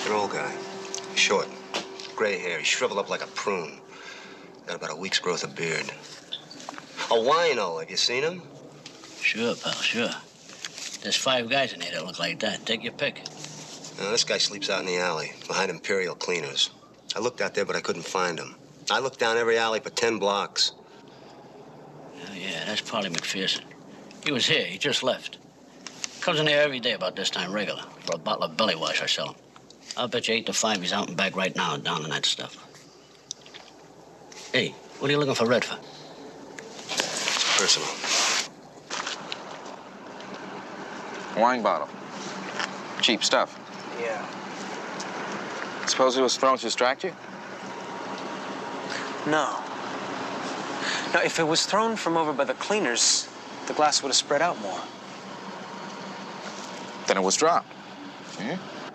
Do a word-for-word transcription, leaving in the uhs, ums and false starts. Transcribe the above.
an old guy. Short, gray hair, shriveled up like a prune. Got about a week's growth of beard. A wino, have you seen him? Sure, pal, sure. There's five guys in here that look like that. Take your pick. Now, this guy sleeps out in the alley, behind Imperial Cleaners. I looked out there, but I couldn't find him. I looked down every alley for ten blocks. Oh, yeah, that's Polly McPherson. He was here. He just left. Comes in here every day about this time, regular. For a bottle of belly wash I sell him. I'll bet you eight to five he's out and back right now down in that stuff. Hey, what are you looking for Red for? It's personal. Wine bottle. Cheap stuff. Yeah. Suppose it was thrown to distract you? No. Now, if it was thrown from over by the cleaners, the glass would have spread out more. Then it was dropped. Hmm?